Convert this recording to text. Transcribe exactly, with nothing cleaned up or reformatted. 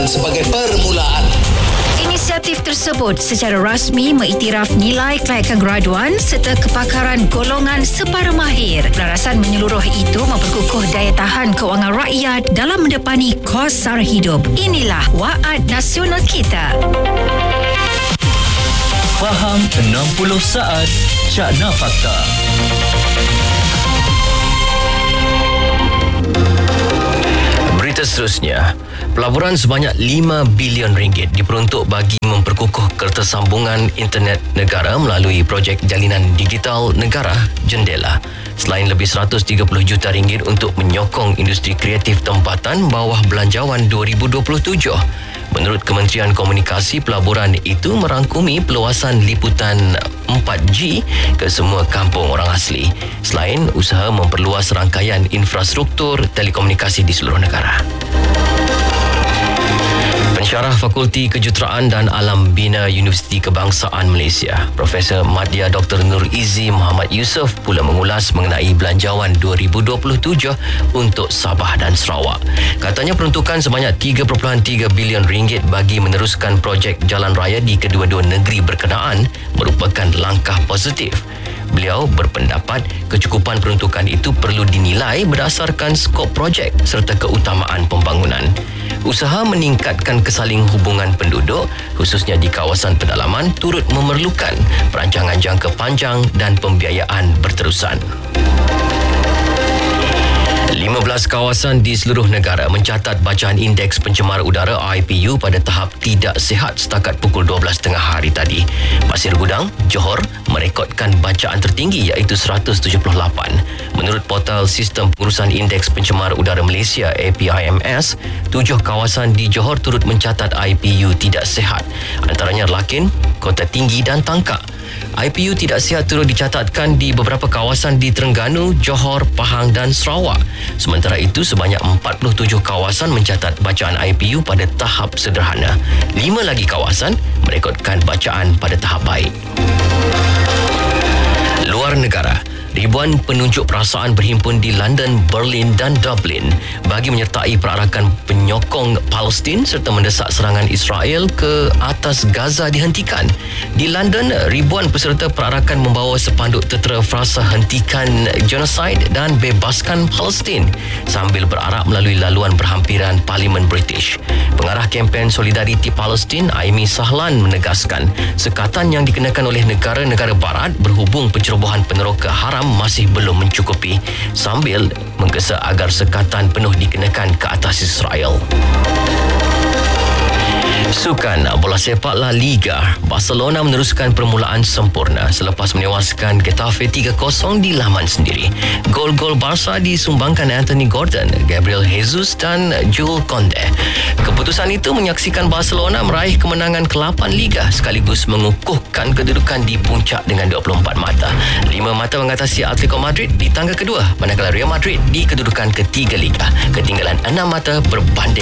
bukan sebagai permulaan. Inisiatif tersebut secara rasmi mengiktiraf nilai kelayakan graduan serta kepakaran golongan separa mahir. Pelarasan menyeluruh itu memperkukuh daya tahan kewangan rakyat dalam mendepani kos sara hidup. Inilah Waad Nasional kita. Faham enam puluh saat Cakna Fakta. Berita seterusnya, pelaburan sebanyak lima bilion ringgit diperuntuk bagi memperkukuh kertasambungan internet negara melalui projek jalinan digital negara Jendela. Selain lebih seratus tiga puluh juta ringgit untuk menyokong industri kreatif tempatan bawah belanjawan dua ribu dua puluh tujuh. Menurut Kementerian Komunikasi, pelaburan itu merangkumi perluasan liputan empat G ke semua kampung orang asli, selain usaha memperluas rangkaian infrastruktur telekomunikasi di seluruh negara. Pensyarah Fakulti Kejuruteraan dan Alam Bina Universiti Kebangsaan Malaysia, Profesor Madya Doktor Nur Izzi Muhammad Yusof pula mengulas mengenai belanjawan dua ribu dua puluh tujuh untuk Sabah dan Sarawak. Katanya peruntukan sebanyak tiga perpuluhan tiga bilion ringgit bagi meneruskan projek jalan raya di kedua-dua negeri berkenaan merupakan langkah positif. Beliau berpendapat kecukupan peruntukan itu perlu dinilai berdasarkan skop projek serta keutamaan pembangunan. Usaha meningkatkan kesaling hubungan penduduk, khususnya di kawasan pedalaman, turut memerlukan perancangan jangka panjang dan pembiayaan berterusan. lima belas kawasan di seluruh negara mencatat bacaan indeks pencemar udara I P U pada tahap tidak sihat setakat pukul dua belas tiga puluh hari tadi. Pasir Gudang, Johor merekodkan bacaan tertinggi iaitu seratus tujuh puluh lapan. Menurut portal Sistem Pengurusan Indeks Pencemar Udara Malaysia A P I M S, tujuh kawasan di Johor turut mencatat I P U tidak sihat. Antaranya Lakin, Kota Tinggi dan Tangkak. I P U tidak sihat turut dicatatkan di beberapa kawasan di Terengganu, Johor, Pahang dan Sarawak. Sementara itu, sebanyak empat puluh tujuh kawasan mencatat bacaan I P U pada tahap sederhana. Lima lagi kawasan merekodkan bacaan pada tahap baik. Luar negara, ribuan penunjuk perasaan berhimpun di London, Berlin dan Dublin bagi menyertai perarakan penyokong Palestin serta mendesak serangan Israel ke atas Gaza dihentikan. Di London, ribuan peserta perarakan membawa sepanduk tertera frasa hentikan genosid dan bebaskan Palestin sambil berarak melalui laluan berhampiran Parlimen British. Pengarah kempen Solidariti Palestin, Aimi Sahlan, menegaskan sekatan yang dikenakan oleh negara-negara barat berhubung pencerobohan peneroka haram masih belum mencukupi, sambil menggesa agar sekatan penuh dikenakan ke atas Israel. Sukan bola sepak La Liga, Barcelona meneruskan permulaan sempurna selepas menewaskan Getafe tiga kosong di laman sendiri. Gol-gol Barca disumbangkan Anthony Gordon, Gabriel Jesus dan Jules Koundé. Keputusan itu menyaksikan Barcelona meraih kemenangan ke lapan Liga sekaligus mengukuhkan kedudukan di puncak dengan dua puluh empat mata. lima mata mengatasi Atletico Madrid di tangga kedua, manakala Real Madrid di kedudukan ketiga Liga ketinggalan enam mata berbanding